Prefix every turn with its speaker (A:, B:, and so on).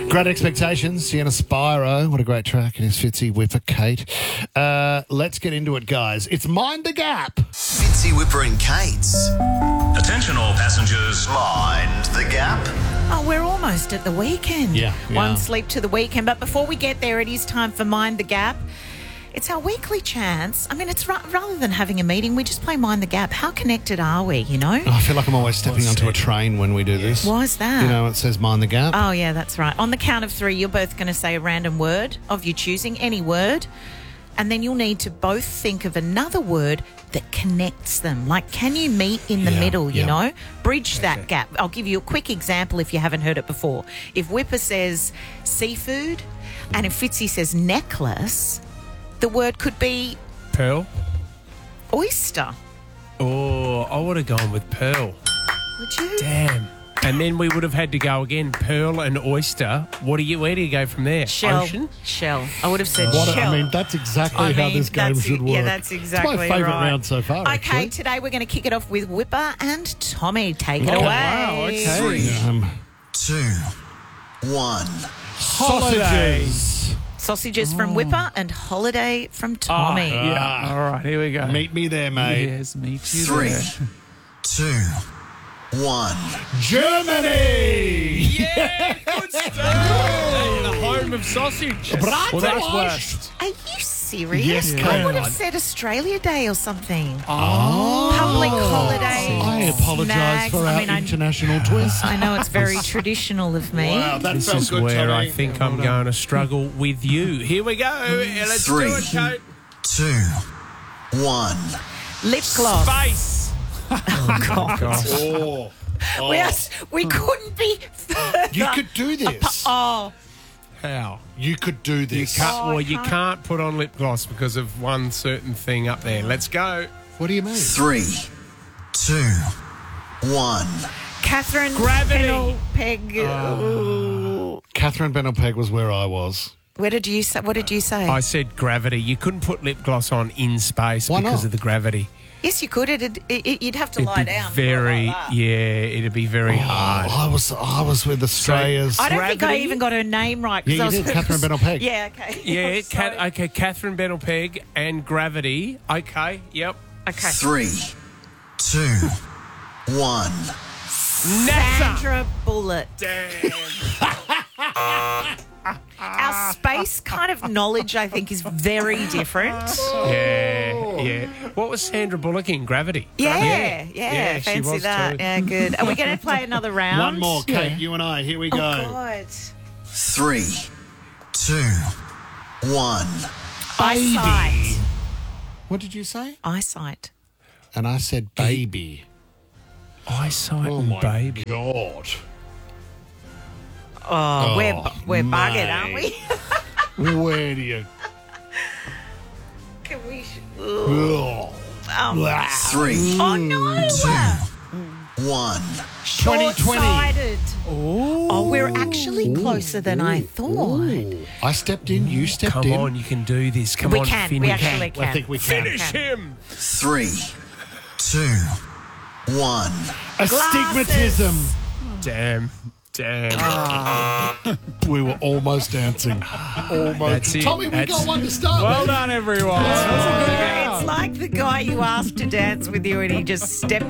A: Great Expectations, Sienna Spyro. What a great track. It is Fitzy, Whipper, Kate. Let's get into it, guys. It's Mind the Gap.
B: Fitzy, Whipper and Kate's.
C: Attention all passengers.
B: Mind the Gap.
D: Oh, we're almost at the weekend.
A: Yeah.
D: One sleep to the weekend. But before we get there, it is time for Mind the Gap. It's our weekly chance. I mean, it's rather than having a meeting, we just play Mind the Gap. How connected are we, you know?
A: I feel like I'm always stepping onto a train when we do this.
D: Why is that?
A: You know, it says Mind the Gap.
D: Oh, yeah, that's right. On the count of three, you're both going to say a random word of you choosing, any word, and then you'll need to both think of another word that connects them. Like, can you meet in the middle, you know? Bridge that gap. I'll give you a quick example if you haven't heard it before. If Whipper says seafood and if Fitzy says necklace, the word could be
E: Pearl?
D: oyster.
E: Oh, I would have gone with pearl.
D: Would you?
E: Damn. And then we would have had to go again, pearl and oyster. Where do you go from there?
D: Shell.
E: Ocean?
D: Shell. I would have said
A: What
D: shell.
A: I mean, that's exactly how this game
D: that's
A: should work.
D: Yeah, that's exactly
A: It's my favourite
D: right.
A: round so far,
D: Okay,
A: actually.
D: today we're going to kick it off with Whipper and Tommy. Take it
A: Okay.
D: away.
E: Wow, okay.
B: 3, 2, 1.
A: Sausages.
D: Sausages from Whipper and holiday from Tommy.
E: Yeah. All right, here we go.
A: Meet me there, mate.
F: Yes, meet you
B: 3,
F: there.
B: 2, 1.
A: Germany!
E: Yeah, good stuff. The home of sausage.
A: Bratwurst.
E: that's worst.
D: Are you serious?
A: Yes,
D: I
A: come
D: would have
A: on.
D: said Australia Day or something.
A: Oh.
D: Public holiday.
A: I apologise
D: Snags.
A: for our international twist.
D: I know it's very traditional of me.
A: Wow, that
E: This
A: felt
E: is
A: good,
E: where
A: Tommy.
E: I think I'm going to struggle with you. Here we go. Let's
B: 3,
E: do it, Kate.
B: 2, 1.
D: Lip gloss.
E: Space.
A: Oh.
D: We couldn't be further.
A: You could do this.
D: Oh,
E: How?
A: You could do this.
E: You can't put on lip gloss because of one certain thing up there. Let's go.
A: What do you mean?
B: 3, 2, 1.
D: Catherine
E: Gravity.
D: Peg. Ooh.
A: Catherine Benelpeg was where I was.
D: What did you say?
E: I said gravity. You couldn't put lip gloss on in space
A: Why
E: because
A: not?
E: of the gravity.
D: Yes, you could. You'd have to
E: It'd
D: lie
E: be
D: down.
E: very,
D: like that.
E: it'd be very hard.
A: I was with Australia's.
D: I don't think I
E: Gravity?
D: even got her name right.
A: Yeah, you
D: I was,
A: did, Catherine Benelpeg.
D: Yeah, okay.
E: Yeah,
D: Sorry.
E: okay, Catherine Benelpeg and gravity. Okay, yep.
D: Okay.
B: 3, 2, 1.
E: NASA.
D: Sandra Bullock.
E: Damn.
D: Our space kind of knowledge, I think, is very different.
E: Yeah. What was Sandra Bullock in? Gravity.
D: Yeah,
E: she
D: fancy
E: was
D: that.
E: too.
D: Yeah, good. Are we going to play another round?
A: One more, Kate, you and I. Here we
D: Oh,
A: go.
D: God.
B: 3, 2, 1.
D: Eyesight.
A: What did you say?
D: Eyesight.
A: And I said baby.
E: Eyesight
A: Oh,
E: and
A: my
E: baby.
A: God.
D: Oh, we're
A: mate.
D: buggered, aren't we?
A: Where do you...
D: Can we...
A: Oh.
B: 3,
D: Oh, no.
B: 2, 1.
A: 2020.
D: Short-sighted. Oh, we're actually closer than I thought.
A: I stepped in, you stepped
E: Come
A: in.
E: on, you can do this. Come
D: We
E: on,
D: can.
E: finish.
D: We actually can.
A: I think we can.
E: Finish him.
B: 3, 2, 1.
A: Astigmatism.
E: Damn.
A: We were almost dancing. Almost.
E: That's it.
A: Tommy, we
E: That's-
A: got one to start
E: Well
A: with.
E: done, everyone.
D: It's like the guy you asked to dance with you and he just stepped